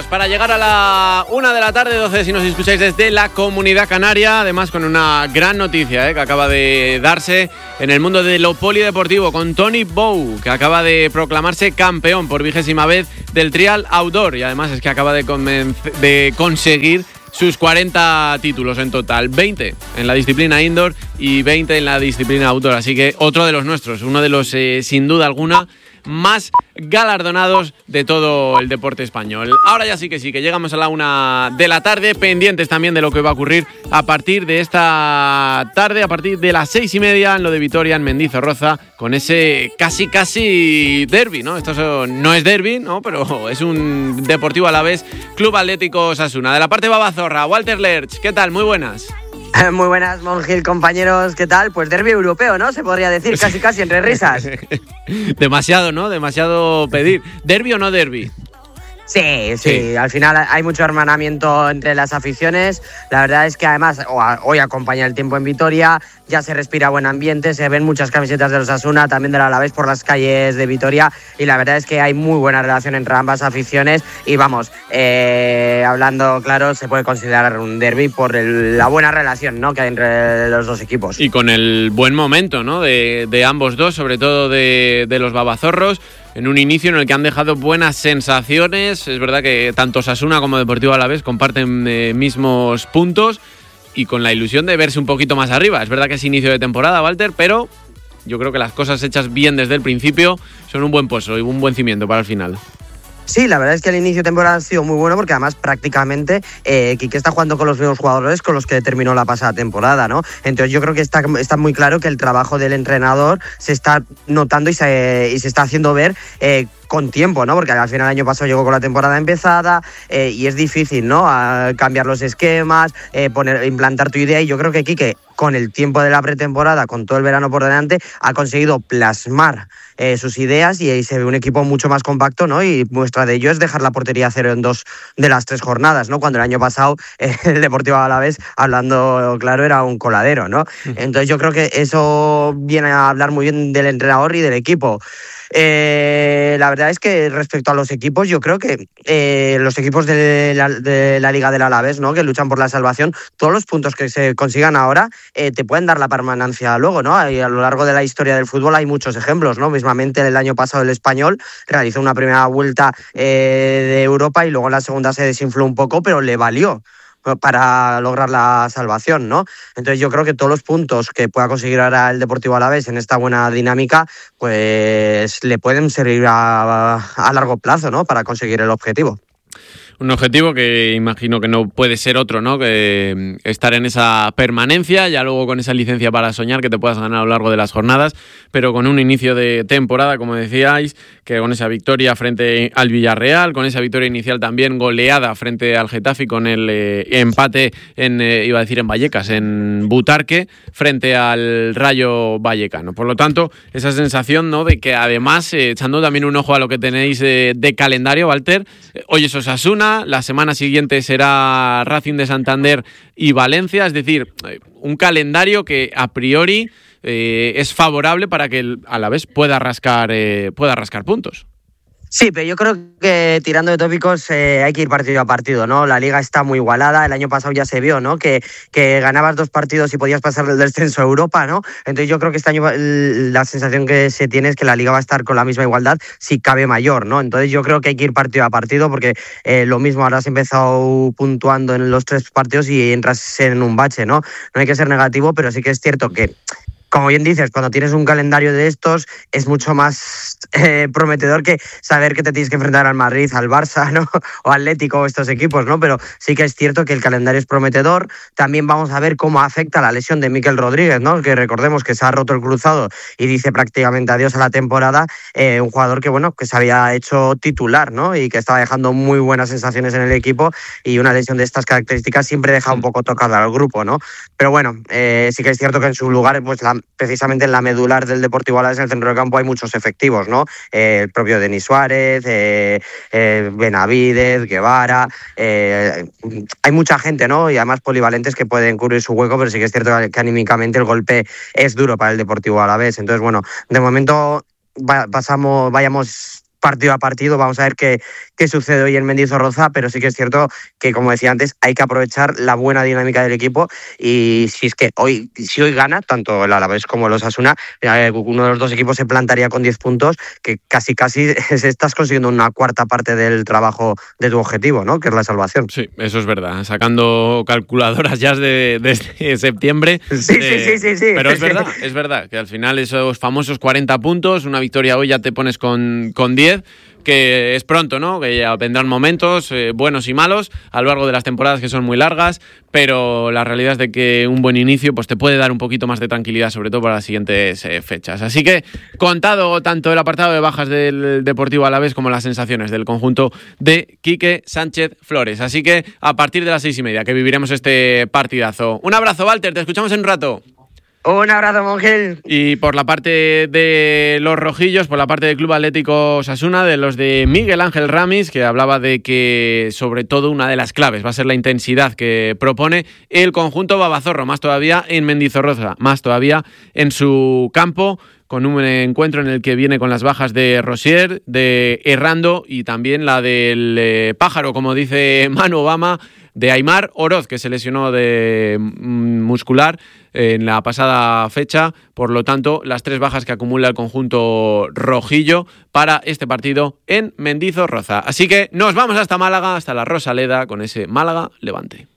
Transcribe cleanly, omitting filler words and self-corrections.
para llegar a la 1 de la tarde, 12 si nos escucháis desde la Comunidad Canaria, además con una gran noticia que acaba de darse en el mundo de lo polideportivo con Tony Bow, que acaba de proclamarse campeón por 20ª vez del Trial Outdoor y además es que acaba de conseguir sus 40 títulos en total, 20 en la disciplina indoor y 20 en la disciplina outdoor, así que otro de los nuestros, uno de los sin duda alguna más galardonados de todo el deporte español. Ahora ya sí que llegamos a la 1 de la tarde, pendientes también de lo que va a ocurrir a partir de esta tarde, a partir de las 6:30 en lo de Vitoria, en Mendizorroza, con ese casi derbi, ¿no? Esto no es derbi, ¿no? Pero es un Deportivo Alavés, Club Atlético Osasuna. De la parte Babazorra, Walter Lerch, ¿qué tal? Muy buenas. Muy buenas, Mongil, compañeros, ¿qué tal? Pues derbi europeo, ¿no? Se podría decir, casi entre risas. Demasiado, ¿no? Demasiado pedir. ¿Derbi o no derbi? Sí, al final hay mucho hermanamiento entre las aficiones. La verdad es que además hoy acompaña el tiempo en Vitoria, ya se respira buen ambiente, se ven muchas camisetas de los Osasuna, también del Alavés por las calles de Vitoria y la verdad es que hay muy buena relación entre ambas aficiones y vamos, hablando claro, se puede considerar un derbi por la buena relación, ¿no?, que hay entre los dos equipos. Y con el buen momento, ¿no?, de ambos dos, sobre todo de los babazorros, en un inicio en el que han dejado buenas sensaciones. Es verdad que tanto Osasuna como Deportivo Alavés comparten mismos puntos y con la ilusión de verse un poquito más arriba. Es verdad que es inicio de temporada, Walter, pero yo creo que las cosas hechas bien desde el principio son un buen pozo y un buen cimiento para el final. Sí, la verdad es que el inicio de temporada ha sido muy bueno porque además prácticamente Quique está jugando con los mismos jugadores con los que terminó la pasada temporada, ¿no? Entonces yo creo que está muy claro que el trabajo del entrenador se está notando y se está haciendo ver con tiempo, ¿no? Porque al final el año pasado llegó con la temporada empezada y es difícil, ¿no?, cambiar los esquemas, implantar tu idea y yo creo que Quique, con el tiempo de la pretemporada, con todo el verano por delante, ha conseguido plasmar sus ideas y ahí se ve un equipo mucho más compacto, ¿no? Y muestra de ello es dejar la portería a 0 en 2 de las 3 jornadas, ¿no? Cuando el año pasado el Deportivo Alavés, hablando claro, era un coladero, ¿no? Entonces yo creo que eso viene a hablar muy bien del entrenador y del equipo. La verdad es que respecto a los equipos, yo creo que los equipos de la Liga del Alavés, ¿no?, que luchan por la salvación, todos los puntos que se consigan ahora te pueden dar la permanencia luego, ¿no? Y a lo largo de la historia del fútbol hay muchos ejemplos, ¿no? Mismamente el año pasado el Español realizó una primera vuelta de Europa y luego en la segunda se desinfló un poco, pero le valió para lograr la salvación, ¿no? Entonces yo creo que todos los puntos que pueda conseguir ahora el Deportivo Alavés en esta buena dinámica, pues le pueden servir a largo plazo, ¿no?, para conseguir el objetivo. Un objetivo que imagino que no puede ser otro, ¿no?, que estar en esa permanencia, ya luego con esa licencia para soñar que te puedas ganar a lo largo de las jornadas, pero con un inicio de temporada, como decíais, que con esa victoria frente al Villarreal, con esa victoria inicial también goleada frente al Getafe y con el empate en Vallecas, en Butarque, frente al Rayo Vallecano. Por lo tanto, esa sensación, ¿no?, de que además, echando también un ojo a lo que tenéis de calendario, Walter, hoy es Osasuna, la semana siguiente será Racing de Santander y Valencia, es decir, un calendario que a priori es favorable para que el Alavés pueda rascar puntos. Sí, pero yo creo que tirando de tópicos hay que ir partido a partido, ¿no? La liga está muy igualada, el año pasado ya se vio, ¿no?, que ganabas 2 partidos y podías pasar del descenso a Europa, ¿no? Entonces yo creo que este año la sensación que se tiene es que la liga va a estar con la misma igualdad, si cabe mayor, ¿no? Entonces yo creo que hay que ir partido a partido porque lo mismo, ahora has empezado puntuando en los 3 partidos y entras en un bache, ¿no? No hay que ser negativo, pero sí que es cierto que, como bien dices, cuando tienes un calendario de estos es mucho más prometedor que saber que te tienes que enfrentar al Madrid, al Barça, ¿no?, o Atlético, o estos equipos, ¿no? Pero sí que es cierto que el calendario es prometedor. También vamos a ver cómo afecta la lesión de Mikel Rodríguez, ¿no?, que recordemos que se ha roto el cruzado y dice prácticamente adiós a la temporada. Un jugador que se había hecho titular, ¿no?, y que estaba dejando muy buenas sensaciones en el equipo, y una lesión de estas características siempre deja un poco tocado al grupo, ¿no? Pero bueno, sí que es cierto que en su lugar, pues precisamente en la medular del Deportivo Alavés, en el centro del campo, hay muchos efectivos, ¿no? El propio Denis Suárez, Benavídez, Guevara, hay mucha gente, ¿no?, y además polivalentes que pueden cubrir su hueco, pero sí que es cierto que anímicamente el golpe es duro para el Deportivo Alavés. Entonces, bueno, de momento vayamos partido a partido. Vamos a ver qué sucede hoy en Mendizorroza, pero sí que es cierto que, como decía antes, hay que aprovechar la buena dinámica del equipo, y si hoy gana, tanto el Alavés como el Osasuna, uno de los dos equipos se plantaría con 10 puntos, que casi estás consiguiendo una cuarta parte del trabajo de tu objetivo, ¿no? Que es la salvación. Sí, eso es verdad. Sacando calculadoras ya desde septiembre. Sí. Pero es verdad que al final esos famosos 40 puntos, una victoria hoy ya te pones con 10, que es pronto, ¿no? Que ya vendrán momentos buenos y malos a lo largo de las temporadas, que son muy largas, pero la realidad es de que un buen inicio pues te puede dar un poquito más de tranquilidad, sobre todo para las siguientes fechas. Así que, contado tanto el apartado de bajas del Deportivo Alavés como las sensaciones del conjunto de Quique Sánchez Flores. Así que a partir de las 6:30 que viviremos este partidazo. Un abrazo, Walter, te escuchamos en un rato. Un abrazo, Mongel. Y por la parte de los rojillos, por la parte del Club Atlético Osasuna, de los de Miguel Ángel Ramis, que hablaba de que sobre todo una de las claves va a ser la intensidad que propone el conjunto babazorro, más todavía en Mendizorroza, más todavía en su campo, con un encuentro en el que viene con las bajas de Rosier, de Errando y también la del pájaro, como dice Manu Obama, de Aimar Oroz, que se lesionó de muscular en la pasada fecha. Por lo tanto, las 3 bajas que acumula el conjunto rojillo para este partido en Mendizorroza. Así que nos vamos hasta Málaga, hasta la Rosaleda, con ese Málaga-Levante.